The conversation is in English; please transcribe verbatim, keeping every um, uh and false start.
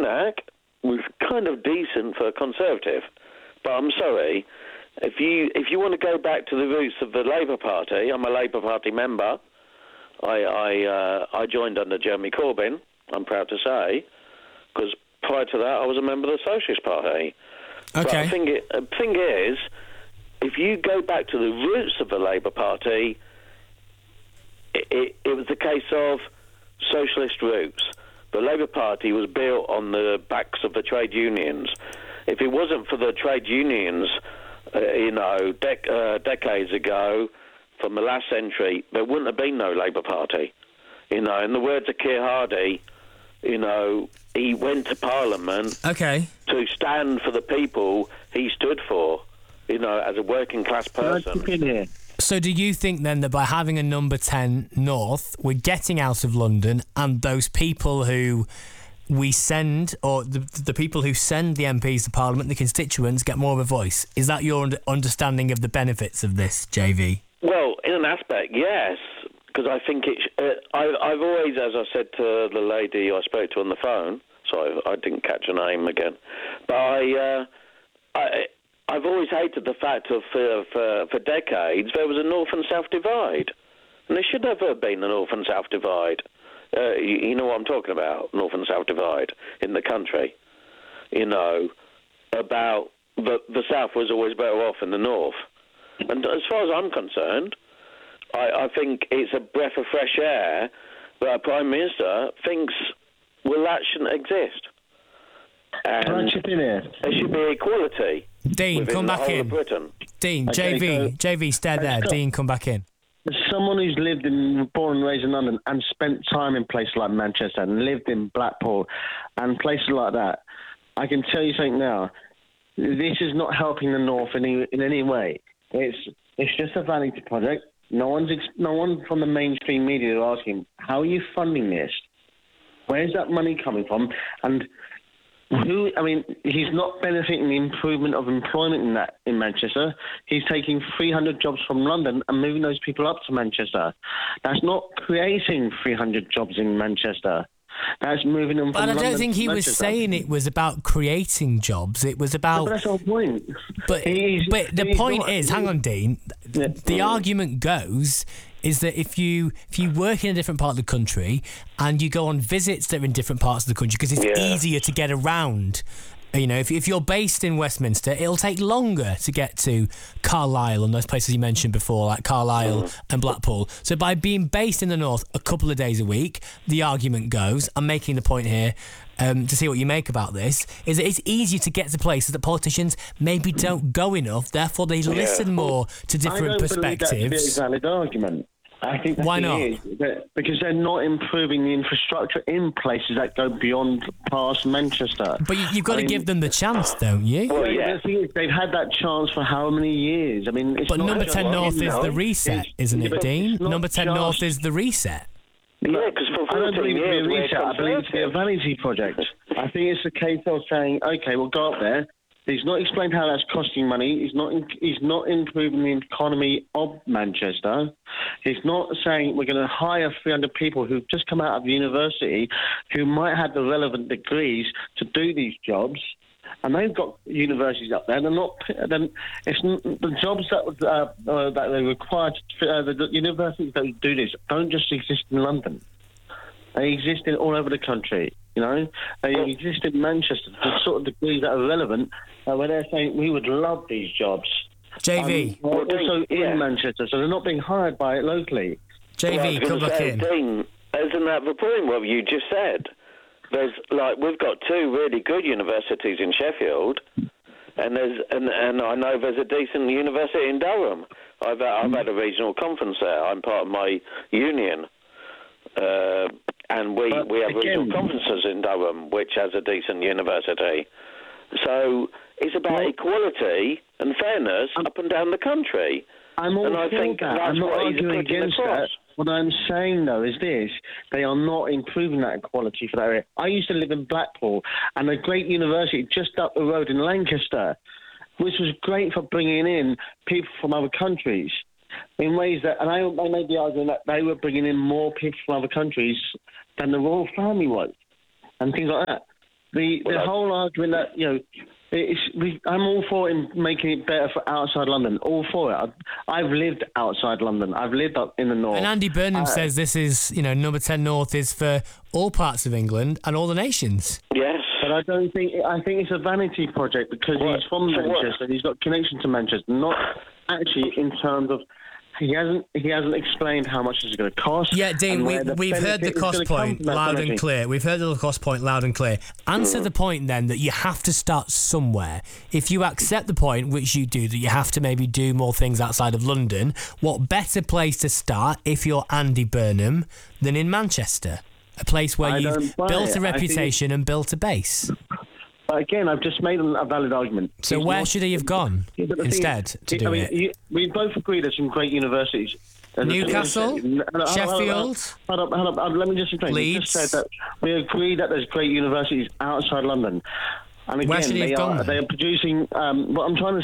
Sunak was kind of decent for a Conservative, but I'm sorry, if you if you want to go back to the roots of the Labour Party, I'm a Labour Party member. I I, uh, I joined under Jeremy Corbyn, I'm proud to say, because prior to that I was a member of the Socialist Party. Okay. But the thing, the thing is, if you go back to the roots of the Labour Party, it, it, it was the case of socialist roots. The Labour Party was built on the backs of the trade unions. If it wasn't for the trade unions, uh, you know, dec- uh, decades ago, from the last century, there wouldn't have been no Labour Party. You know, in the words of Keir Hardie, you know, he went to Parliament okay. to stand for the people he stood for, you know, as a working class person. So do you think then that by having a number ten North, we're getting out of London, and those people who we send, or the, the people who send the M Ps to Parliament, the constituents, get more of a voice? Is that your understanding of the benefits of this, J V? Well, in an aspect, yes, because I think it. Uh, I, I've always, as I said to the lady I spoke to on the phone, sorry, I didn't catch her name again, but I, uh, I, I've always hated the fact of for, for for decades there was a North and South divide, and there should never have been a North and South divide. Uh, you, you know what I'm talking about, North and South divide in the country. You know, about the the South was always better off than the North. And as far as I'm concerned, I, I think it's a breath of fresh air that our Prime Minister thinks, well, that shouldn't exist. And Can I chip in here? There should be equality. Dean, come back in. Dean, Okay, J V, so- J V, stay there. go. Dean, come back in. As someone who's lived in, born and raised in London and spent time in places like Manchester and lived in Blackpool and places like that, I can tell you something now. This is not helping the North in any, in any way. It's it's just a vanity project. No one's ex- no one from the mainstream media are asking, how are you funding this? Where's that money coming from? And who? I mean, he's not benefiting the improvement of employment in that in Manchester. He's taking three hundred jobs from London and moving those people up to Manchester. That's not creating three hundred jobs in Manchester. That's moving them from But I don't London think to he was Manchester. saying it was about creating jobs. It was about... But that's the whole point. But, He's- but the he's point not- is, hang on, Dean. Yeah. The argument goes is that if you if you work in a different part of the country and you go on visits that are in different parts of the country, because it's Yeah. easier to get around. You know, if if you're based in Westminster, it'll take longer to get to Carlisle and those places you mentioned before, like Carlisle Mm. and Blackpool. So by being based in the north a couple of days a week, the argument goes, I'm making the point here, um, to see what you make about this, is that it's easier to get to places that politicians maybe don't go enough, therefore they listen more to different I don't believe that to be a perspectives. valid argument. I think that's Why it not? is, that- because they're not improving the infrastructure in places that go beyond past Manchester. But you, you've got I to mean, give them the chance, don't you? Well, the yeah. thing is, they've had that chance for how many years? I mean, it's But not number just- ten North is you know, the reset, it's- isn't yeah, it, but Dean? it's not Number ten just- North is the reset. Yeah, because for I don't fourteen believe it to be years a we're reset. I believe it to be a Conservative. vanity project. I think it's a case of saying, okay, we'll go up there. He's not explained how that's costing money. He's not. He's not improving the economy of Manchester. He's not saying we're going to hire three hundred people who've just come out of university, who might have the relevant degrees to do these jobs, and they've got universities up there. They're not. Then it's n- the jobs that uh, uh, that they require. To, uh, the, the universities that do this don't just exist in London. They exist in all over the country. You know, they exist in Manchester. The sort of degrees that are relevant, uh, where they're saying we would love these jobs. J V, Um, Well, also yeah. in Manchester, so they're not being hired by it locally. J Well, I V, was come gonna back say, in. Dean, isn't that the point, what you just said? There's, like, we've got two really good universities in Sheffield, and there's and, and I know there's a decent university in Durham. I've, I've had a regional conference there. I'm part of my union. Uh, and we, But we have again- regional conferences in Durham, which has a decent university. So it's about Well- equality and fairness up and down the country. I'm all And I for think that. that's I'm not what he's arguing putting against across. that. What I'm saying, though, is this. They are not improving that equality for that area. I used to live in Blackpool, and a great university just up the road in Lancaster, which was great for bringing in people from other countries in ways that, and I, I made the argument that they were bringing in more people from other countries than the royal family was, and things like that. The the Well, whole argument that, you know, it's, we, I'm all for him making it better for outside London. All for it. I've, I've lived outside London. I've lived up in the north. And Andy Burnham Uh, says this is, you know, number ten North is for all parts of England and all the nations. Yes. But I don't think I think it's a vanity project because What? he's from So what? Manchester. He's got connection to Manchester. Not actually in terms of he hasn't he hasn't explained how much it's going to cost. Yeah, Dean, and we, where the we've heard the benefit is cost gonna come point from that loud vanity. and clear. We've heard the cost point loud and clear. Answer the point then that you have to start somewhere. If you accept the point, which you do, that you have to maybe do more things outside of London, what better place to start if you're Andy Burnham than in Manchester? A place where I you've don't buy built it. a I think- reputation and built a base. But again, I've just made a valid argument. So He's where not- should he have gone Yeah, but the thing instead is, to do I mean, it? You, we both agree there's some great universities. There's a- Newcastle? Hold on, hold on, hold on, Sheffield? Hold up, hold up, hold up, let me just explain. You Leeds? just said that we agree that there's great universities outside London. And again, Where should he they have are gone then? they are producing. Um, what I'm trying to